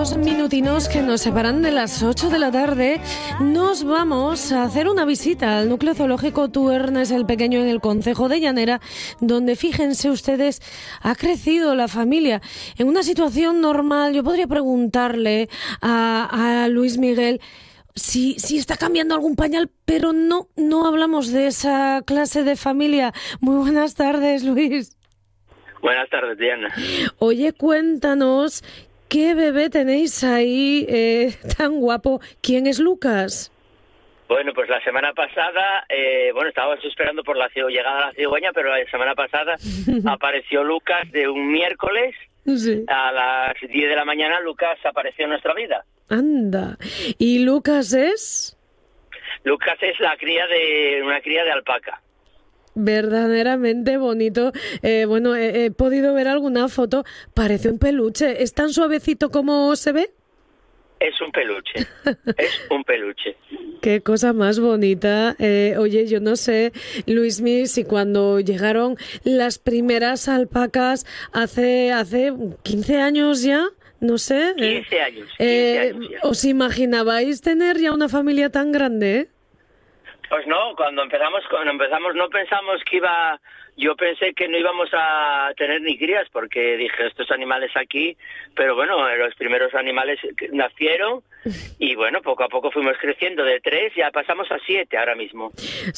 unos minutinos que nos separan de las 8 de la tarde, nos vamos a hacer una visita al Núcleo Zoológico Tuernes el Pequeño en el concejo de Llanera, donde, fíjense ustedes, ha crecido la familia. En una situación normal, yo podría preguntarle a Luis Miguel si está cambiando algún pañal, pero no hablamos de esa clase de familia. Muy buenas tardes, Luis. Buenas tardes, Diana. Oye, cuéntanos, ¿qué bebé tenéis ahí tan guapo? ¿Quién es Lucas? Bueno, pues la semana pasada, estábamos esperando por la llegada a la cigüeña, pero la semana pasada apareció Lucas de un miércoles. Sí. A las 10 de la mañana Lucas apareció en nuestra vida. Anda. ¿Y Lucas es? Lucas es una cría de alpaca. Verdaderamente bonito. He podido ver alguna foto. Parece un peluche. ¿Es tan suavecito como se ve? Es un peluche. Es un peluche. Qué cosa más bonita. Oye, yo no sé, Luismi, si cuando llegaron las primeras alpacas hace 15 años ya, no sé. 15 años ya. ¿Os imaginabais tener ya una familia tan grande? Pues no, cuando empezamos no pensamos que yo pensé que no íbamos a tener ni crías, porque dije, estos animales aquí, pero bueno, los primeros animales nacieron y bueno, poco a poco fuimos creciendo, de 3 ya pasamos a 7 ahora mismo.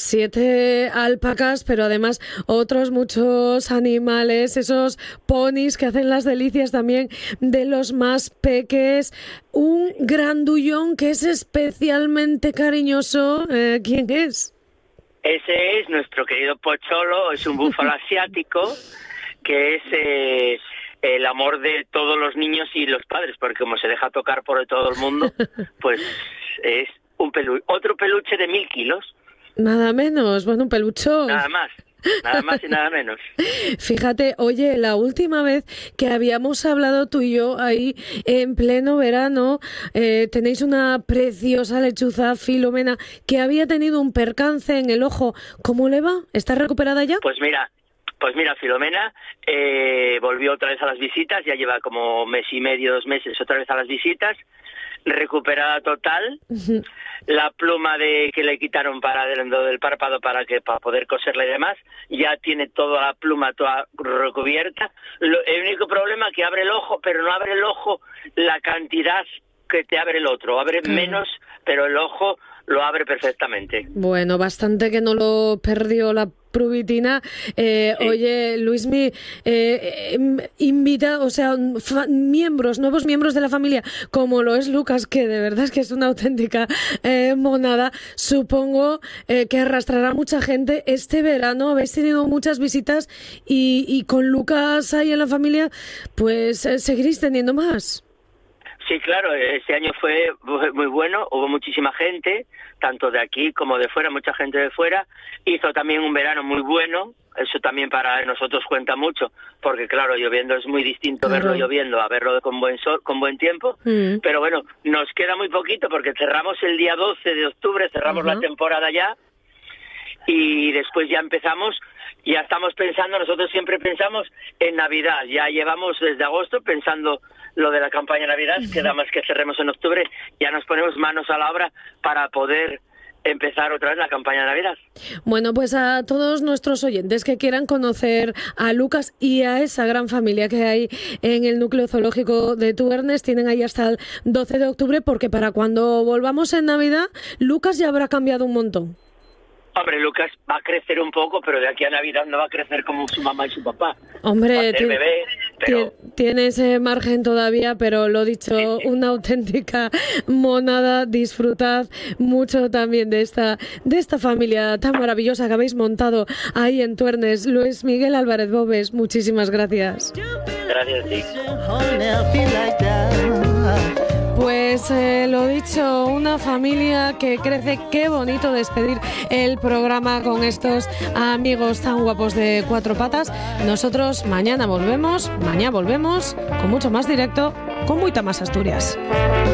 7 alpacas, pero además otros muchos animales, esos ponis que hacen las delicias también de los más peques, un grandullón que es especialmente cariñoso. ¿Quién es? Ese es nuestro querido Pocholo, es un búfalo asiático que es el amor de todos los niños y los padres, porque como se deja tocar por todo el mundo, pues es otro peluche de 1000 kilos. Nada menos, bueno, un peluchón. Nada más y nada menos. Fíjate, oye, la última vez que habíamos hablado tú y yo ahí en pleno verano, tenéis una preciosa lechuza, Filomena, que había tenido un percance en el ojo. ¿Cómo le va? ¿Está recuperada ya? Pues mira, Filomena volvió otra vez a las visitas, ya lleva como mes y medio, 2 meses otra vez a las visitas, recuperada total. Uh-huh. La pluma que le quitaron del párpado para poder coserla y demás, ya tiene toda la pluma toda recubierta. El único problema es que abre el ojo, pero no abre el ojo la cantidad que te abre el otro, abre menos, pero el ojo lo abre perfectamente. Bueno, bastante que no lo perdió la pruvitina. Sí. Oye, Luismi, invita, nuevos miembros de la familia, como lo es Lucas, que de verdad es que es una auténtica monada. Supongo que arrastrará mucha gente este verano. Habéis tenido muchas visitas y con Lucas ahí en la familia, pues seguiréis teniendo más. Sí, claro, este año fue muy bueno, hubo muchísima gente, tanto de aquí como de fuera, mucha gente de fuera. Hizo también un verano muy bueno, eso también para nosotros cuenta mucho, porque claro, lloviendo es muy distinto verlo lloviendo a verlo con buen sol, con buen tiempo. Pero bueno, nos queda muy poquito porque cerramos el día 12 de octubre, cerramos la temporada ya, y después ya estamos pensando, nosotros siempre pensamos en Navidad, ya llevamos desde agosto pensando lo de la campaña Navidad, que nada más que cerremos en octubre, ya nos ponemos manos a la obra para poder empezar otra vez la campaña de Navidad. Bueno, pues a todos nuestros oyentes que quieran conocer a Lucas y a esa gran familia que hay en el Núcleo Zoológico de Tuernes, tienen ahí hasta el 12 de octubre, porque para cuando volvamos en Navidad, Lucas ya habrá cambiado un montón. Hombre, Lucas va a crecer un poco, pero de aquí a Navidad no va a crecer como su mamá y su papá. Hombre, bebé, pero tiene ese margen todavía, pero lo dicho, sí. Una auténtica monada. Disfrutad mucho también de esta familia tan maravillosa que habéis montado ahí en Tuernes. Luis Miguel Álvarez Bobes, muchísimas gracias. Gracias a ti. Pues lo dicho, una familia que crece. Qué bonito despedir el programa con estos amigos tan guapos de Cuatro Patas. Nosotros mañana volvemos con mucho más directo, con mucha más Asturias.